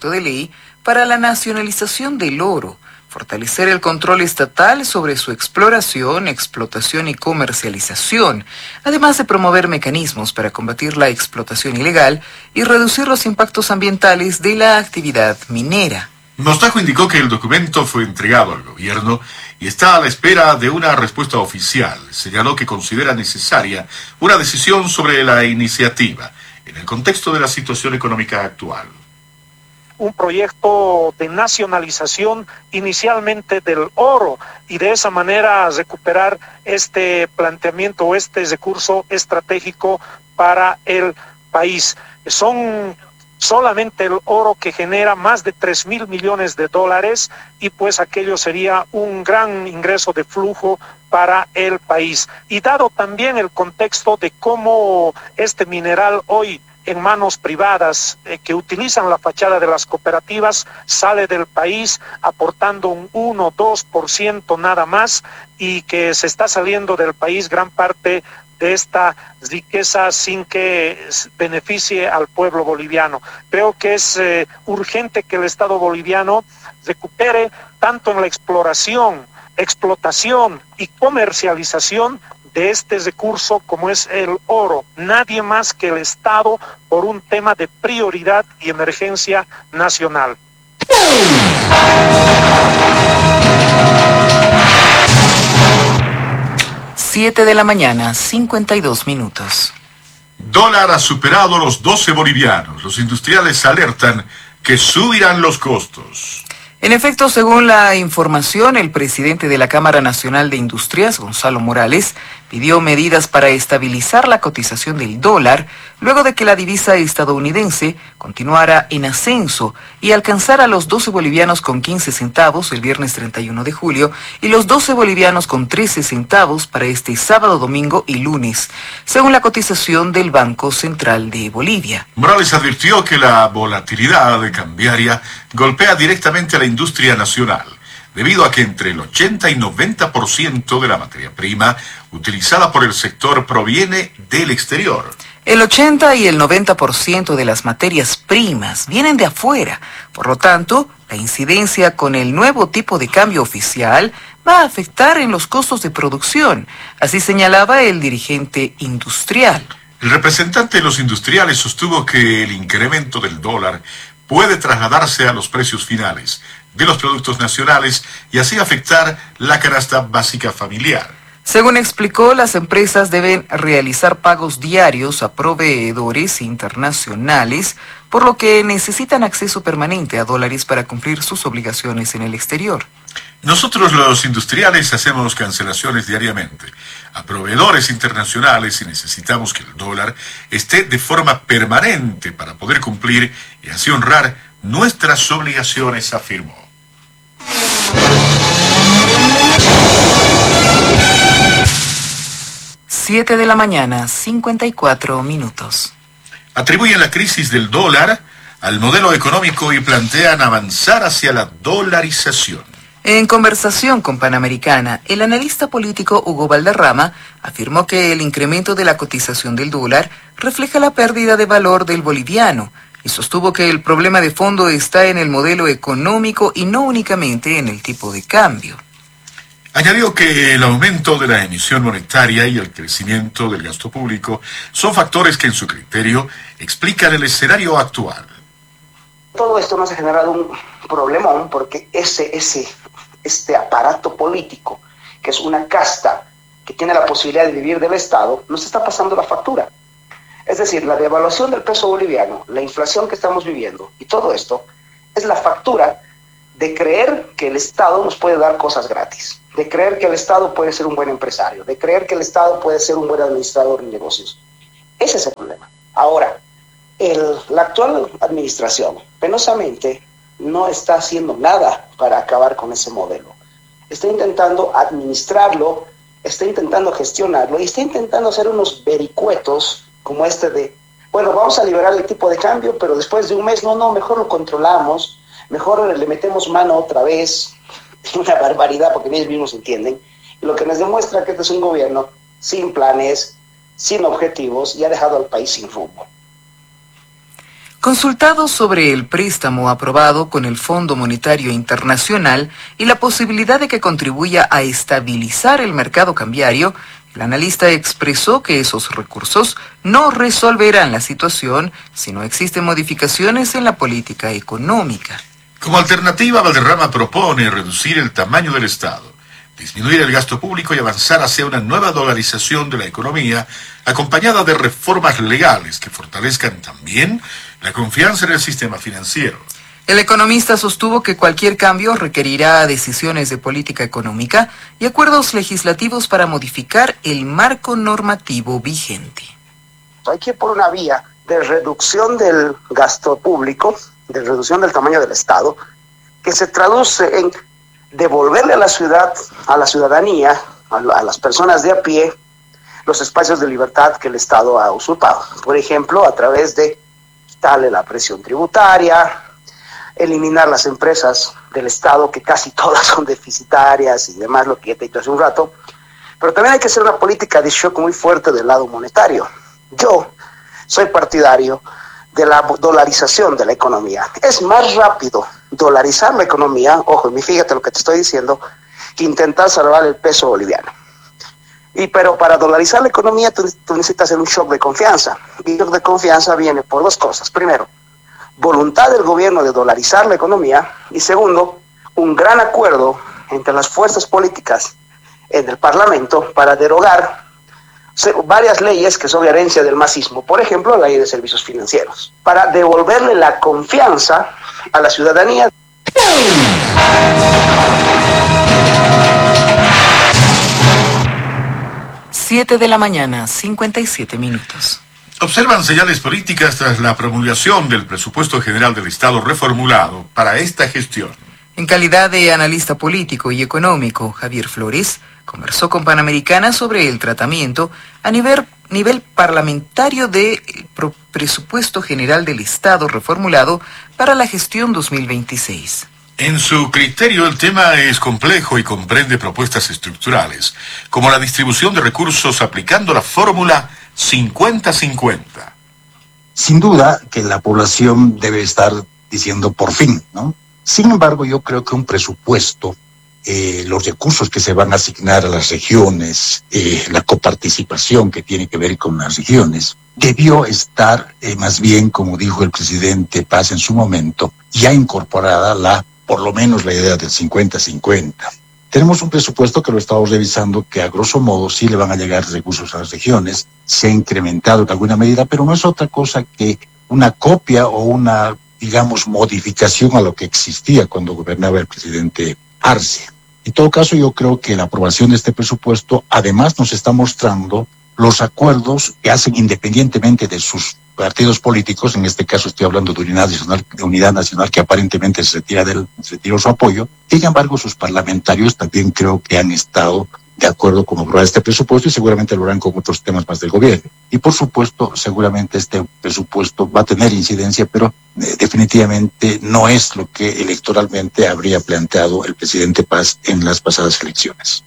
proyecto de ley para la nacionalización del oro, fortalecer el control estatal sobre su exploración, explotación y comercialización, además de promover mecanismos para combatir la explotación ilegal y reducir los impactos ambientales de la actividad minera. Mostajo indicó que el documento fue entregado al gobierno y está a la espera de una respuesta oficial. Señaló que considera necesaria una decisión sobre la iniciativa en el contexto de la situación económica actual. Un proyecto de nacionalización inicialmente del oro y de esa manera recuperar este planteamiento o este recurso estratégico para el país. Son solamente el oro que genera más de 3.000 millones de dólares y pues aquello sería un gran ingreso de flujo para el país. Y dado también el contexto de cómo este mineral hoy en manos privadas que utilizan la fachada de las cooperativas sale del país aportando un 1-2% nada más y que se está saliendo del país gran parte de esta riqueza sin que beneficie al pueblo boliviano. Creo que es urgente que el Estado boliviano recupere tanto en la exploración, explotación y comercialización de este recurso como es el oro. Nadie más que el Estado por un tema de prioridad y emergencia nacional. 7 de la mañana, 52 minutos. Dólar ha superado los 12 bolivianos. Los industriales alertan que subirán los costos. En efecto, según la información, el presidente de la Cámara Nacional de Industrias, Gonzalo Morales, pidió medidas para estabilizar la cotización del dólar luego de que la divisa estadounidense continuara en ascenso y alcanzara los 12 bolivianos con 15 centavos el viernes 31 de julio y los 12 bolivianos con 13 centavos para este sábado, domingo y lunes, según la cotización del Banco Central de Bolivia. Morales advirtió que la volatilidad cambiaria golpea directamente a la industria nacional, debido a que entre el 80 y 90% de la materia prima utilizada por el sector proviene del exterior. El 80 y el 90% de las materias primas vienen de afuera. Por lo tanto, la incidencia con el nuevo tipo de cambio oficial va a afectar en los costos de producción, así señalaba el dirigente industrial. El representante de los industriales sostuvo que el incremento del dólar puede trasladarse a los precios finales de los productos nacionales y así afectar la canasta básica familiar. Según explicó, las empresas deben realizar pagos diarios a proveedores internacionales, por lo que necesitan acceso permanente a dólares para cumplir sus obligaciones en el exterior. Nosotros los industriales hacemos cancelaciones diariamente a proveedores internacionales y necesitamos que el dólar esté de forma permanente para poder cumplir y así honrar nuestras obligaciones, afirmó. 7 de la mañana, 54 minutos. Atribuyen la crisis del dólar al modelo económico y plantean avanzar hacia la dolarización. En conversación con Panamericana, el analista político Hugo Valderrama afirmó que el incremento de la cotización del dólar refleja la pérdida de valor del boliviano y sostuvo que el problema de fondo está en el modelo económico y no únicamente en el tipo de cambio. Añadió que el aumento de la emisión monetaria y el crecimiento del gasto público son factores que en su criterio explican el escenario actual. Todo esto nos ha generado un problemón porque este aparato político, que es una casta que tiene la posibilidad de vivir del Estado, nos está pasando la factura. Es decir, la devaluación del peso boliviano, la inflación que estamos viviendo y todo esto es la factura de creer que el Estado nos puede dar cosas gratis, de creer que el Estado puede ser un buen empresario, de creer que el Estado puede ser un buen administrador de negocios. Ese es el problema. Ahora, la actual administración penosamente no está haciendo nada para acabar con ese modelo. Está intentando administrarlo, está intentando gestionarlo y está intentando hacer unos vericuetos como este de, bueno, vamos a liberar el tipo de cambio, pero después de un mes, mejor lo controlamos, mejor le metemos mano otra vez. Una barbaridad porque ellos mismos entienden. Y lo que nos demuestra que este es un gobierno sin planes, sin objetivos y ha dejado al país sin rumbo. Consultado sobre el préstamo aprobado con el Fondo Monetario Internacional y la posibilidad de que contribuya a estabilizar el mercado cambiario, el analista expresó que esos recursos no resolverán la situación si no existen modificaciones en la política económica. Como alternativa, Valderrama propone reducir el tamaño del Estado, disminuir el gasto público y avanzar hacia una nueva dolarización de la economía, acompañada de reformas legales que fortalezcan también la confianza en el sistema financiero. El economista sostuvo que cualquier cambio requerirá decisiones de política económica y acuerdos legislativos para modificar el marco normativo vigente. Hay que ir por una vía de reducción del gasto público, de reducción del tamaño del Estado, que se traduce en devolverle a la ciudad, a la ciudadanía, a las personas de a pie, los espacios de libertad que el Estado ha usurpado. Por ejemplo, a través de quitarle la presión tributaria, eliminar las empresas del Estado, que casi todas son deficitarias y demás, lo que ya te he dicho hace un rato. Pero también hay que hacer una política de shock muy fuerte del lado monetario. Yo soy partidario de la dolarización de la economía. Es más rápido dolarizar la economía, ojo, y fíjate lo que te estoy diciendo, que intentar salvar el peso boliviano. Pero para dolarizar la economía tú necesitas hacer un shock de confianza. Y el shock de confianza viene por dos cosas. Primero, voluntad del gobierno de dolarizar la economía. Y segundo, un gran acuerdo entre las fuerzas políticas en el Parlamento para derogar varias leyes que son herencia del masismo. Por ejemplo, la ley de servicios financieros. Para devolverle la confianza a la ciudadanía. 7 de la mañana, 57 minutos. Observan señales políticas tras la promulgación del presupuesto general del Estado reformulado para esta gestión. En calidad de analista político y económico, Javier Flores conversó con Panamericana sobre el tratamiento a nivel parlamentario del presupuesto general del Estado reformulado para la gestión 2026. En su criterio, el tema es complejo y comprende propuestas estructurales, como la distribución de recursos aplicando la fórmula 50-50. Sin duda que la población debe estar diciendo por fin, ¿no? Sin embargo, yo creo que un presupuesto, los recursos que se van a asignar a las regiones, la coparticipación que tiene que ver con las regiones, debió estar más bien, como dijo el presidente Paz en su momento, ya incorporada por lo menos la idea del 50-50. Tenemos un presupuesto que lo estamos revisando, que a grosso modo sí le van a llegar recursos a las regiones, se ha incrementado en alguna medida, pero no es otra cosa que una copia o una, digamos, modificación a lo que existía cuando gobernaba el presidente Arce. En todo caso, yo creo que la aprobación de este presupuesto además nos está mostrando los acuerdos que hacen independientemente de sus partidos políticos. En este caso estoy hablando de Unidad Nacional, que aparentemente se retiró su apoyo. Sin embargo, sus parlamentarios también creo que han estado de acuerdo con aprobar este presupuesto y seguramente lo harán con otros temas más del gobierno. Y por supuesto, seguramente este presupuesto va a tener incidencia, pero definitivamente no es lo que electoralmente habría planteado el presidente Paz en las pasadas elecciones.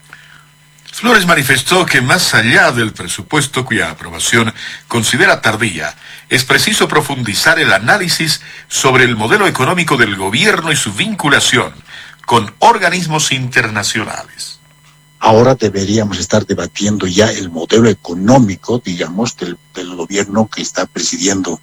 Flores manifestó que más allá del presupuesto, cuya aprobación considera tardía, es preciso profundizar el análisis sobre el modelo económico del gobierno y su vinculación con organismos internacionales. Ahora deberíamos estar debatiendo ya el modelo económico, digamos, del gobierno que está presidiendo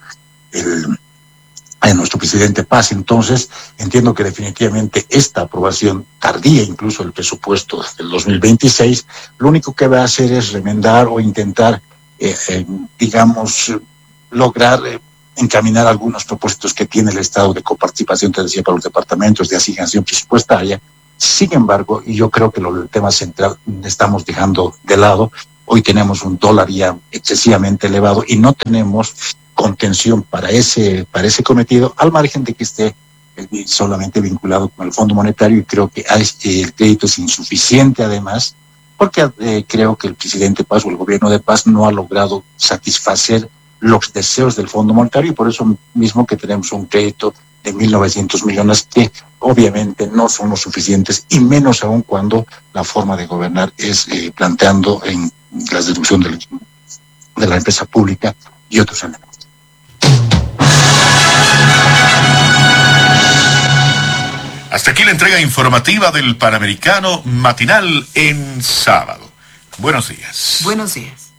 a nuestro presidente Paz. Entonces, entiendo que definitivamente esta aprobación tardía, incluso el presupuesto del 2026, lo único que va a hacer es remendar o intentar, digamos, lograr encaminar algunos propósitos que tiene el Estado de coparticipación, te decía, para los departamentos, de asignación presupuestaria. Sin embargo, y yo creo que el tema central estamos dejando de lado. Hoy tenemos un dólar ya excesivamente elevado y no tenemos contención para ese cometido, al margen de que esté solamente vinculado con el Fondo Monetario, y creo que el crédito es insuficiente además, porque creo que el presidente Paz o el gobierno de Paz no ha logrado satisfacer los deseos del Fondo Monetario, y por eso mismo que tenemos un crédito de 1.900 millones que obviamente no son los suficientes, y menos aún cuando la forma de gobernar es planteando en la deducción de la empresa pública y otros elementos. Hasta aquí la entrega informativa del Panamericano Matinal en sábado. Buenos días. Buenos días.